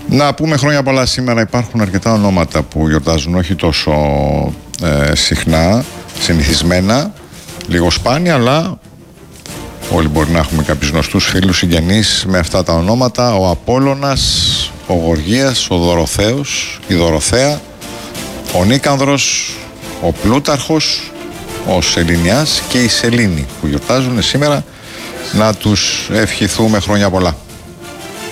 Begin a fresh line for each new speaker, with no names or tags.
Να πούμε χρόνια πολλά σήμερα. Υπάρχουν αρκετά ονόματα που γιορτάζουν, όχι τόσο συχνά, συνηθισμένα, λίγο σπάνια, αλλά όλοι μπορεί να έχουμε κάποιους γνωστούς φίλους, συγγενείς με αυτά τα ονόματα. Ο Απόλλωνας, ο Γοργίας, ο Δωροθέος, η Δωροθέα, ο Νίκανδρος, ο Πλούταρχος, ο Σεληνιάς και η Σελήνη που γιορτάζουν σήμερα. Να τους ευχηθούμε χρόνια πολλά.